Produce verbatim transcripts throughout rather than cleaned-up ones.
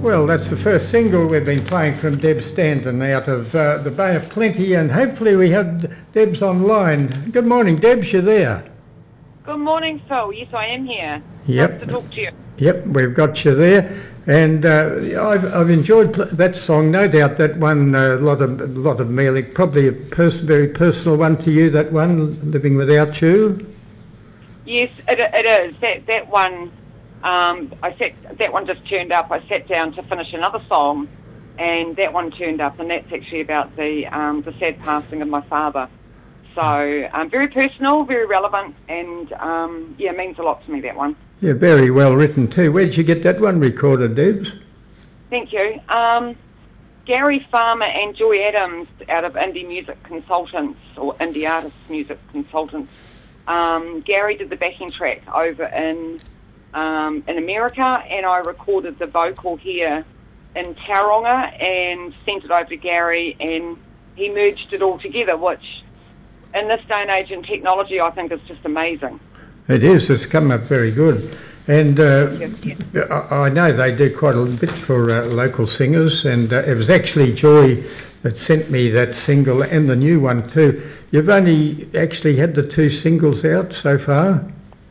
Well, that's the first single we've been playing from Deb Stanton out of uh, the Bay of Plenty, and hopefully we have Deb's online. Good morning, Debs, you there? Good morning, Phil. Yes, I am here. Yep. Nice to talk to you. Yep, we've got you there, and uh, I've, I've enjoyed pl- that song. No doubt that one, a uh, lot of a lot of meaning. Probably a pers- very personal one to you. That one, Living Without You. Yes, it, it is. That that one, um, I sat. That one just turned up. I sat down to finish another song, and that one turned up, and that's actually about the um, the sad passing of my father. So um, very personal, very relevant, and um, yeah, means a lot to me, that one. Yeah, very well written too. Where did you get that one recorded, Debs? Thank you. Um, Gary Farmer and Joy Adams out of Indie Music Consultants, or Indie Artists Music Consultants. Um, Gary did the backing track over in um, in America, and I recorded the vocal here in Tauranga and sent it over to Gary, and he merged it all together, which in this day and age in technology, I think is just amazing. It is. It's come up very good. And uh, Yes, yes. I, I know they do quite a bit for uh, local singers, and uh, it was actually Joy that sent me that single and the new one too. You've only actually had the two singles out so far?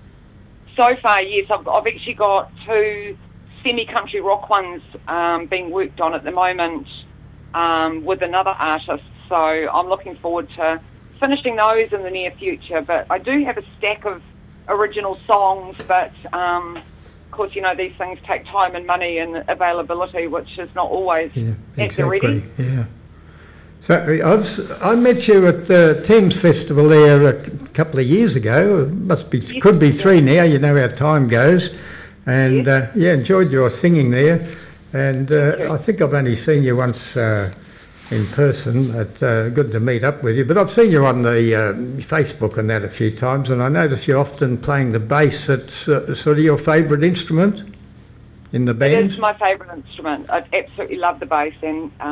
So far, yes. I've, I've actually got two semi-country rock ones um, being worked on at the moment um, with another artist. So I'm looking forward to finishing those in the near future. But I do have a stack of original songs, but um, of course, you know, these things take time and money and availability, which is not always Yeah, at the ready. exactly. Yeah. So I've, I met you at the Thames Festival there a couple of years ago. It must be, Yes, could be yes. three now. You know how time goes, and Yes. uh, yeah, enjoyed your singing there. And uh, you. I think I've only seen you once uh, in person. It's uh, good to meet up with you. But I've seen you on the uh, Facebook and that a few times, and I notice you're often playing the bass. It's uh, sort of your favourite instrument in the band. It is my favourite instrument. I absolutely love the bass, and